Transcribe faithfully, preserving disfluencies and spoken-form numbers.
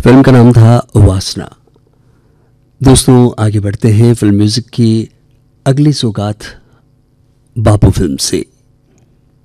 Film का नाम था वासना। दोस्तों आगे बढ़ते हैं फिल्म म्यूजिक की अगली सौगात बापू फिल्म से।